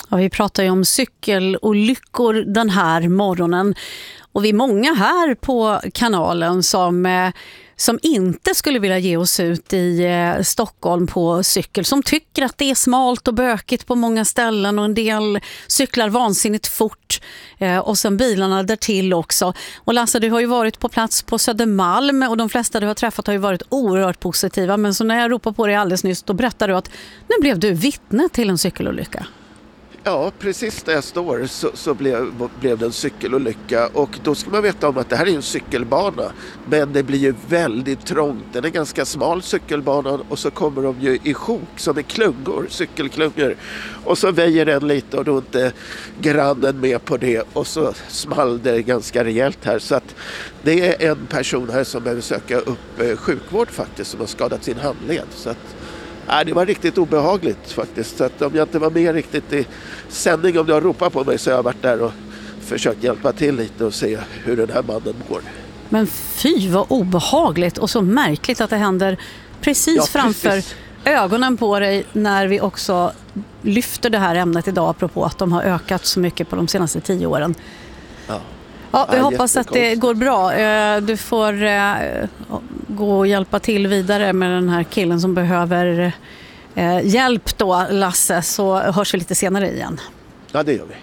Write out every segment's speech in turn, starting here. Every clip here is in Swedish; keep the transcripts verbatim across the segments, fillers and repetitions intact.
Ja, vi pratar ju om cykelolyckor den här morgonen och vi är många här på kanalen som, eh, som inte skulle vilja ge oss ut i eh, Stockholm på cykel, som tycker att det är smalt och bökigt på många ställen och en del cyklar vansinnigt fort eh, och sen bilarna där till också. Och Lasse, du har ju varit på plats på Södermalm och de flesta du har träffat har ju varit oerhört positiva, men så när jag ropade på dig alldeles nyss då berättade du att nu blev du vittne till en cykelolycka. Ja, precis där jag står så, så blev, blev det en cykelolycka, och då ska man veta om att det här är en cykelbana, men det blir ju väldigt trångt. Den är ganska smal, cykelbanan, och så kommer de ju i sjok som är klungor, cykelklungor, och så väjer den lite och då är inte grannen med på det, och så small det ganska rejält här. Så att det är en person här som behöver söka upp eh, sjukvård faktiskt, som har skadat sin handled. Så att Nej, det var riktigt obehagligt faktiskt. Så att om jag inte var med riktigt i sändning, om du har ropat på mig, så har jag varit där och försökt hjälpa till lite och se hur den här mannen går. Men fy vad obehagligt och så märkligt att det händer precis, ja, framför precis. ögonen på dig när vi också lyfter det här ämnet idag, apropå att de har ökat så mycket på de senaste tio åren. Ja. Ja, vi ja, hoppas att det går bra. Du får gå och hjälpa till vidare med den här killen som behöver hjälp då, Lasse, så hörs vi lite senare igen. Ja, det gör vi.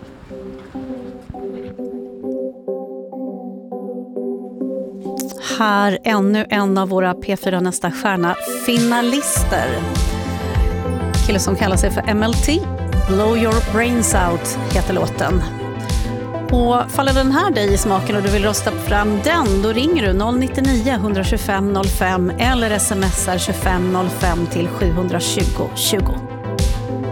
Här ännu en av våra P fyra Nästa stjärna-finalister. Kille som kallar sig för M L T. Blow Your Brains Out heter låten. Och faller den här dig i smaken och du vill rösta fram den, då ringer du noll nittionio ett tjugofem noll fem eller smsar tjugofem noll fem till sju tjugo tjugo.